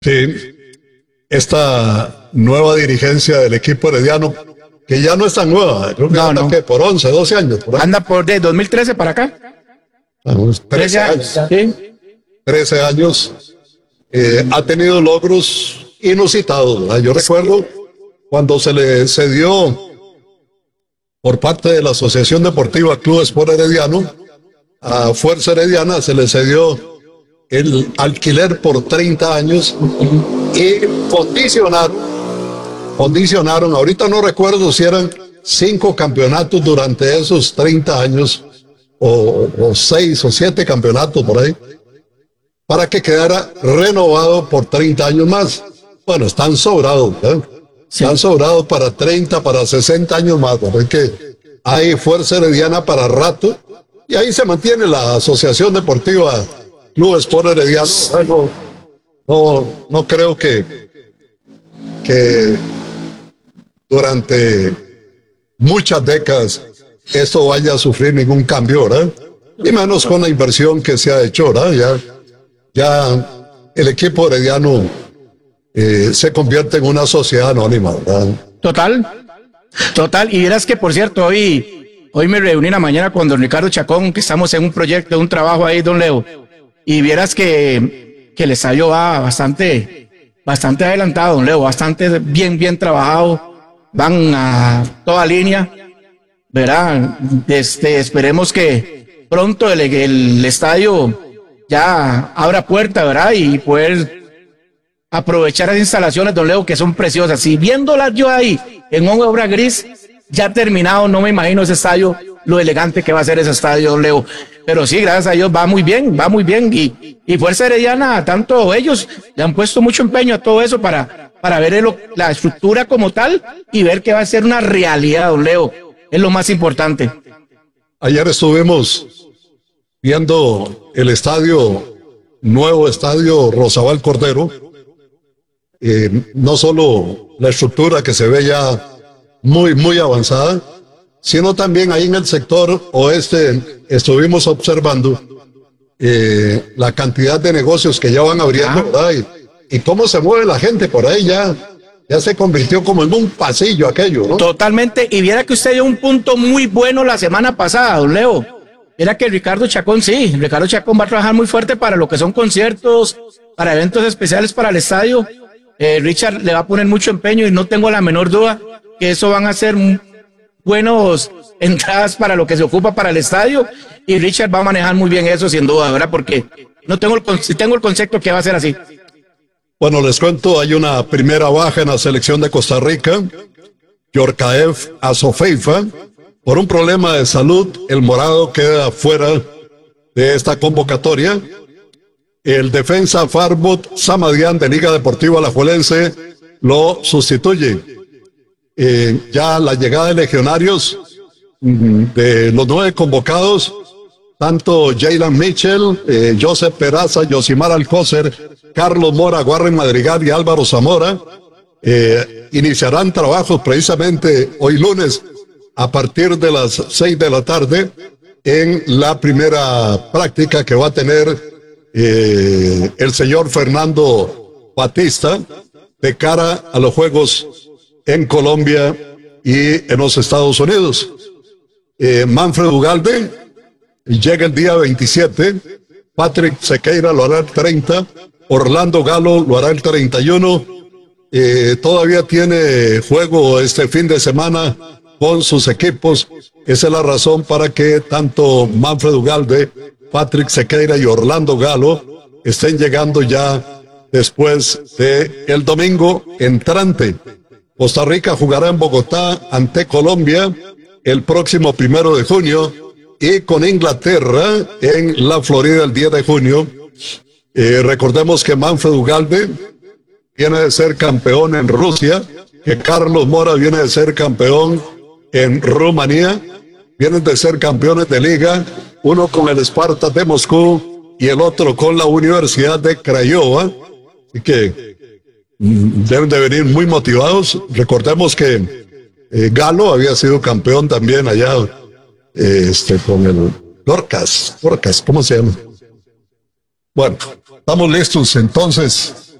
Sí, esta nueva dirigencia del equipo herediano, que ya no es tan nueva, creo que No, anda no. que por 11, 12 años, por ahí. Anda por de 2013 para acá. Unos 13 13 años. años. Sí. 13 años. Ha tenido logros inusitados, ¿verdad? Yo recuerdo cuando se le cedió por parte de la Asociación Deportiva Club Sport Herediano a Fuerza Herediana, se le cedió el alquiler por 30 años y condicionaron, ahorita no recuerdo si eran 5 campeonatos durante esos 30 años o 6 o 7 campeonatos por ahí, para que quedara renovado por 30 años más. Bueno, están sobrados, ¿eh? Sí. Están sobrados para 30, para 60 años más, porque es que hay Fuerza Herediana para rato, y ahí se mantiene la Asociación Deportiva Club Sport Herediano. No creo que durante muchas décadas esto vaya a sufrir ningún cambio, ¿verdad? Y menos con la inversión que se ha hecho, ¿verdad? Ya el equipo herediano se convierte en una sociedad anónima, ¿verdad? Total. Y verás que, por cierto, hoy me reuní en la mañana con don Ricardo Chacón, que estamos en un proyecto, un trabajo ahí, don Leo. Y vieras que el estadio va bastante adelantado, don Leo, bastante bien trabajado. Van a toda línea, ¿verdad? Esperemos que pronto el estadio ya abra puerta, ¿verdad? Y poder aprovechar las instalaciones, don Leo, que son preciosas. Y viéndolas yo ahí en una obra gris, ya terminado, no me imagino ese estadio, lo elegante que va a ser ese estadio, don Leo. Pero sí, gracias a Dios, va muy bien. Y Fuerza Herediana, tanto ellos le han puesto mucho empeño a todo eso para ver la estructura como tal y ver que va a ser una realidad, don Leo. Es lo más importante. Ayer estuvimos viendo el nuevo estadio Rosabal Cordero. No solo la estructura que se ve ya muy avanzada, sino también ahí en el sector oeste estuvimos observando la cantidad de negocios que ya van abriendo, ¿verdad? Y cómo se mueve la gente por ahí, ya se convirtió como en un pasillo aquello, ¿no? Totalmente, y viera que usted dio un punto muy bueno la semana pasada, don Leo. Era que Ricardo Chacón va a trabajar muy fuerte para lo que son conciertos, para eventos especiales para el estadio. Richard le va a poner mucho empeño y no tengo la menor duda que eso van a ser buenos entradas para lo que se ocupa para el estadio, y Richard va a manejar muy bien eso sin duda, ¿verdad? Porque tengo el concepto que va a ser así. Bueno, les cuento, hay una primera baja en la selección de Costa Rica. Yorkaev Azofeifa, por un problema de salud, el morado queda fuera de esta convocatoria. El defensa Farbot Samadian de Liga Deportiva Alajuelense lo sustituye. Ya la llegada de legionarios, de los 9 convocados, tanto Jaylan Mitchell, Joseph Peraza, Yosimar Alcócer, Carlos Mora, Warren Madrigal y Álvaro Zamora, iniciarán trabajos precisamente hoy lunes a partir de las 6 de la tarde en la primera práctica que va a tener el señor Fernando Batista de cara a los Juegos en Colombia y en los Estados Unidos. Manfred Ugalde llega el día 27, Patrick Sequeira lo hará el 30, Orlando Galo lo hará el 31. Todavía tiene juego este fin de semana con sus equipos. Esa es la razón para que tanto Manfred Ugalde, Patrick Sequeira y Orlando Galo estén llegando ya después de el domingo entrante. Costa Rica jugará en Bogotá ante Colombia el próximo 1 de junio y con Inglaterra en la Florida el 10 de junio. Recordemos que Manfred Ugalde viene de ser campeón en Rusia, que Carlos Mora viene de ser campeón en Rumanía, vienen de ser campeones de liga, uno con el Spartak de Moscú y el otro con la Universidad de Craiova, y que deben de venir muy motivados. Recordemos que Galo había sido campeón también allá con el Gorkas, ¿cómo se llama? Bueno, estamos listos entonces.